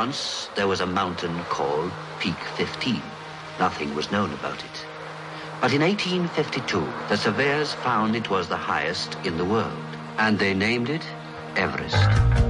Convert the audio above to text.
Once there was a mountain called Peak 15. Nothing was known about it. But in 1852, the surveyors found it was the highest in the world, and they named it Everest.